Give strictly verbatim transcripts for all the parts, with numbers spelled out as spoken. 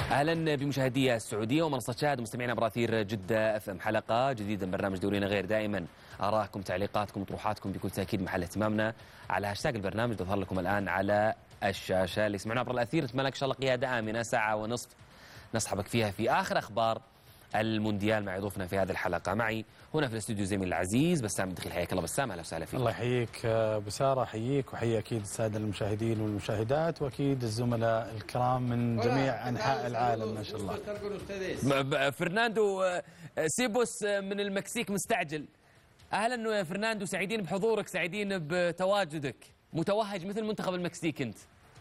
اهلا بمشاهدي السعوديه ومنصه شاهد ومستمعينا براثير جده اف ام. حلقه جديده من برنامج دورينا غير. دائما ارائكم، تعليقاتكم، طروحاتكم بكل تاكيد محل اهتمامنا. على هاشتاج البرنامج تظهر لكم الان على الشاشه. اللي يسمعنا عبر الاثير نتمنى لك ان شاء الله قياده امنه ساعه ونصف نصحبك فيها في اخر اخبار المونديال مع ضيوفنا في هذه الحلقه. معي هنا في الاستوديو زميلي العزيز بسام الدخيل. حياك الله بسام، اهلا وسهلا فيك. الله يحييك ابو ساره، احييك واحيي اكيد الساده المشاهدين والمشاهدات واكيد الزملاء الكرام من جميع انحاء العالم ما شاء الله. فرناندو سيبوس من المكسيك مستعجل. اهلا فرناندو، سعيدين بحضورك، سعيدين بتواجدك، متوهج مثل منتخب المكسيك انت.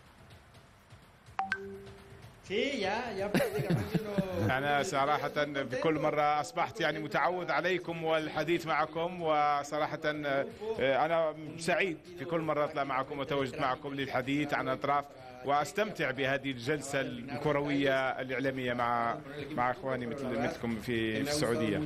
أنا صراحة بكل مرة أصبحت يعني متعود عليكم والحديث معكم، وصراحة أنا سعيد في كل مرة أطلع معكم وأتواجد معكم للحديث عن أطراف، وأستمتع بهذه الجلسة الكروية الإعلامية مع مع إخواني مثل مثلكم في في السعودية.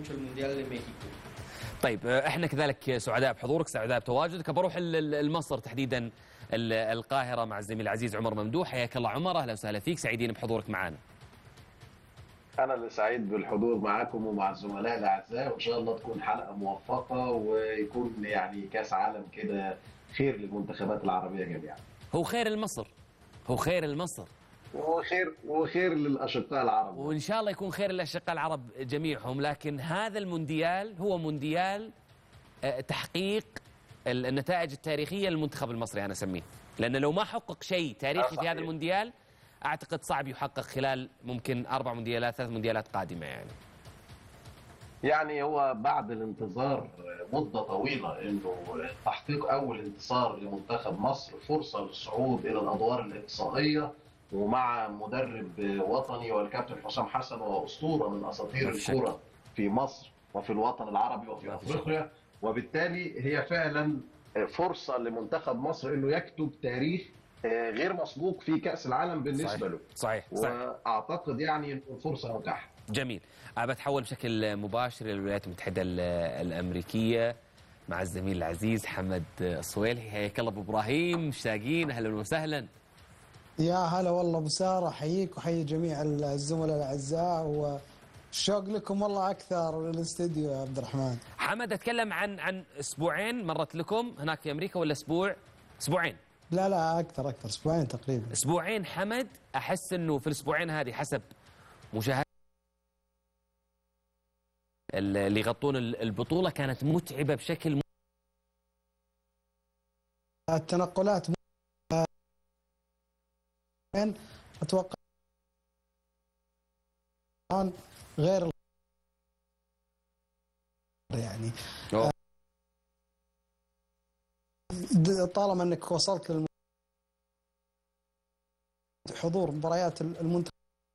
طيب احنا كذلك سعداء بحضورك، سعداء بتواجدك. بروح لمصر تحديدا القاهرة مع الزميل العزيز عمر ممدوح. حياك الله عمر، اهلا وسهلا فيك، سعيدين بحضورك معنا. أنا اللي سعيد بالحضور معاكم ومع الزملاء الأعزاء، وإن شاء الله تكون حلقة موفقة ويكون يعني كأس عالم كده خير للمنتخبات العربية جميعا. هو خير لمصر، هو خير لمصر وخير وخير للأشقاء العرب، وإن شاء الله يكون خير للأشقاء العرب جميعهم. لكن هذا المونديال هو مونديال تحقيق النتائج التاريخية للمنتخب المصري أنا أسميه، لأن لو ما حقق شيء تاريخي في هذا المونديال أعتقد صعب يحقق خلال ممكن أربع مونديالات ثلاث مونديالات قادمة. يعني يعني هو بعد الانتظار مدة طويلة إنه تحقيق أول انتصار لمنتخب مصر، فرصة للصعود إلى الأدوار الإقصائية، ومع مدرب وطني والكابتن حسام حسن وأسطورة من أساطير الكرة في مصر وفي الوطن العربي وفي أفريقيا، وبالتالي هي فعلا فرصة لمنتخب مصر إنه يكتب تاريخ غير مسبوق في كأس العالم بالنسبة صحيح. له. صحيح. صحيح. وأعتقد يعني إنه الفرصة متاحة. جميل. بتحول بشكل مباشر للولايات المتحدة الأمريكية مع الزميل العزيز حمد الصويلحي. حياك الله أبو إبراهيم، مشتاقين، أهلا وسهلا. يا هلا والله ابو ساره، احييك واحيي جميع الزملاء الاعزاء، والشوق لكم والله اكثر للاستديو يا عبد الرحمن. حمد، اتكلم عن عن اسبوعين مرت لكم هناك في امريكا ولا اسبوع؟ اسبوعين؟ لا لا اكثر اكثر اسبوعين تقريبا. اسبوعين حمد. احس انه في الاسبوعين هذه حسب مشاهدة اللي يغطون البطوله كانت متعبه بشكل م... التنقلات اتوقع غير يعني أوه. طالما انك وصلت لحضور مباريات المنتخب،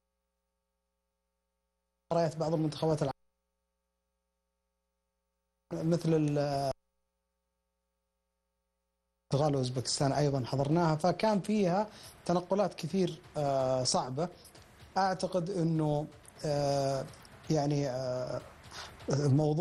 مباريات بعض المنتخبات العربية مثل البرتغال واوزبكستان ايضا حضرناها، فكان فيها تنقلات كثير صعبه. اعتقد انه يعني موضوع